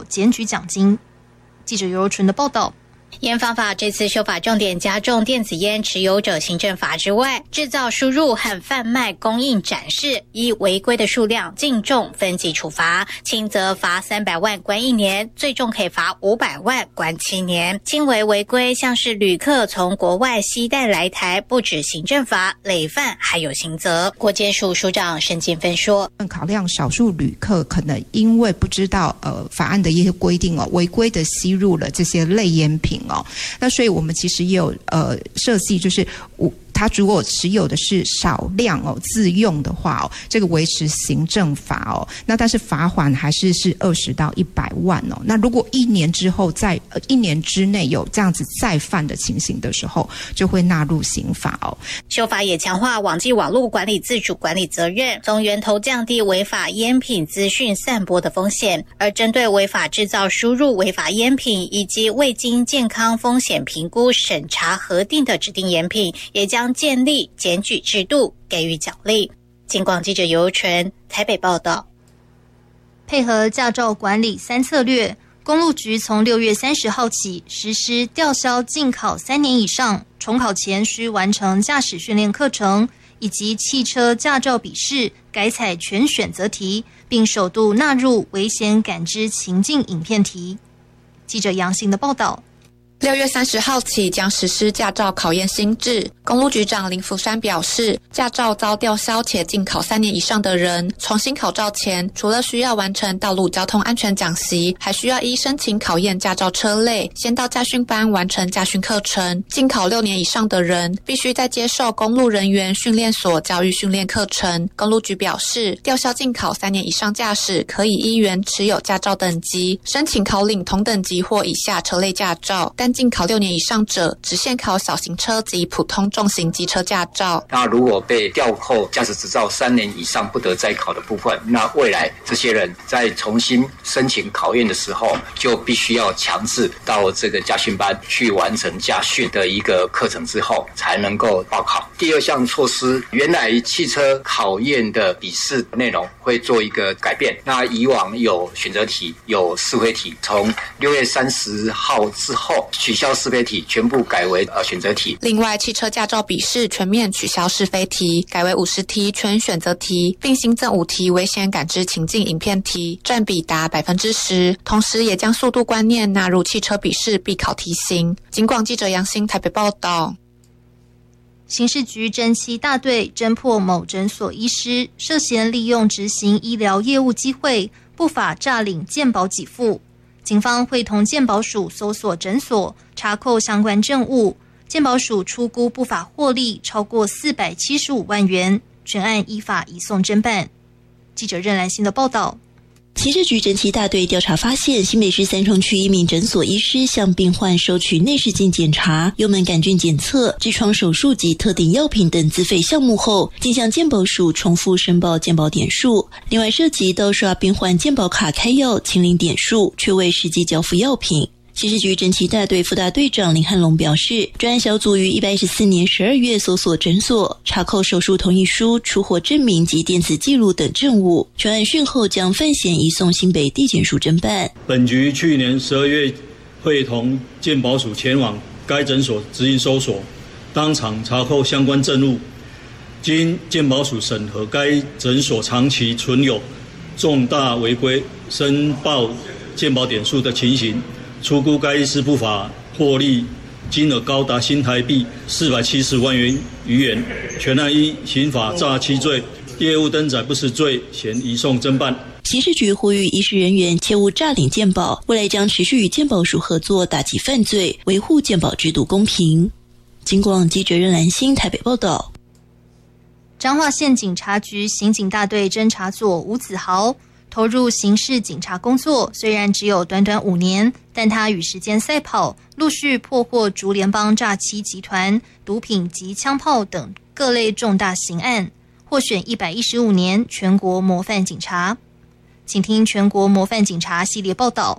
检举奖金。记者尤纯的报道。 烟方法这次修法重点加重电子烟持有者行政罚之外，制造、输入和贩卖、供应、展示依违规的数量净重分级处罚，轻则罚300万关1年，最重可以罚500万关7年。轻微违规像是旅客从国外携带来台，不止行政罚，累犯还有刑责。国检署署长沈金芬说， 考量少数旅客可能因为不知道法案的一些规定违规的吸入了这些类烟品那所以我们其实也有设计，就是他如果持有的是少量自用的话这个维持行政罚那但是罚款还是20到100万那如果1年之后在1年之内有这样子再犯的情形的时候，就会纳入刑法修法也强化网际网络管理自主管理责任，从源头降低违法烟品资讯散播的风险。而针对违法制造、输入违法烟品以及未经健康风险评估、审查核定的指定烟品，也将建立检举制度，给予奖励。警广记者尤纯台北报道。 配合驾照管理3策略，公路局从6月30号起实施吊销禁考3年以上，重考前需完成驾驶训练课程，以及汽车驾照笔试改采全选择题，并首度纳入危险感知情境影片题。记者杨信的报道。 6月30号起将实施驾照考验新制。公路局长林福山表示，驾照遭吊销且禁考3年以上的人，重新考照前，除了需要完成道路交通安全讲习，还需要依申请考验驾照车类，先到驾训班完成驾训课程。禁考6年以上的人，必须再接受公路人员训练所教育训练课程。公路局表示，吊销禁考3年以上驾驶，可以依原持有驾照等级，申请考领同等级或以下车类驾照，但禁考6年以上者，只限考小型车及普通重型机车驾照。 那如果被吊扣驾驶执照3年以上不得再考的部分，那未来这些人在重新申请考验的时候，就必须要强制到这个驾训班去完成驾训的一个课程之后，才能够报考。第二项措施，原来汽车考验的笔试内容会做一个改变。那以往有选择题、有是非题，从6月30号之后取消是非题，全部改为选择题。 另外，汽车驾照笔试全面取消是非题，改为50题全选择题，并新增5题危险感知情境影片题，占比达 10%。同时，也将速度观念纳入汽车笔试必考题型。警广记者杨欣台北报道。 刑事局侦缉大队侦破某诊所医师涉嫌利用执行医疗业务机会，不法诈领健保给付。警方会同健保署搜索诊所，查扣相关证物。健保署初估不法获利超过475万元，全案依法移送侦办。记者任兰心的报道。 刑事局侦缉大队调查发现，新北市三重区一名诊所医师向病患收取内视镜检查、幽门杆菌检测、痔疮手术及特定药品等自费项目后，竟向健保署重复申报健保点数，另外涉及盗刷病患健保卡开药、清零点数，却未实际交付药品。刑事局侦缉大队副大队长林汉龙表示，专案小组于114年12月搜索诊所，查扣手术同意书、出货证明及电子记录等证物。专案讯后将犯嫌移送新北地检署侦办。 本局去年12月会同健保署前往该诊所执行搜索，当场查扣相关证物。经健保署审核，该诊所长期存有重大违规申报健保点数的情形。初估该医师不法获利金额高达新台币470万元余元，全案依刑法诈欺罪、业务登载不实罪，嫌移送侦办。 刑事局呼吁医事人员切勿诈领健保，未来将持续与健保署合作，打击犯罪，维护健保制度公平。警广记者任兰心台北报道。 彰化县警察局刑警大队侦查组吴子豪投入刑事警察工作，虽然只有短短5年，但他与时间赛跑，陆续破获竹联帮诈欺集团、毒品及枪炮等各类重大刑案，获选115年全国模范警察。请听全国模范警察系列报道。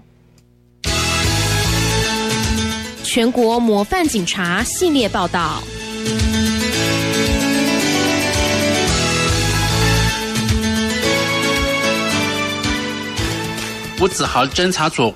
全国模范警察系列报道。 吴子豪侦查组